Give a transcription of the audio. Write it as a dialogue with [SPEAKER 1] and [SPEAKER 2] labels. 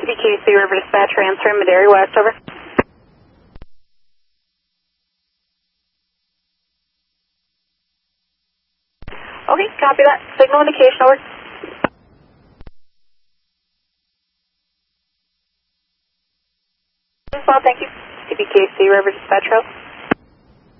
[SPEAKER 1] TBKC River Dispatch, transferring Madera West, over. Okay, copy that. Signal indication, over. Well, thank you. TBKC River Dispatch,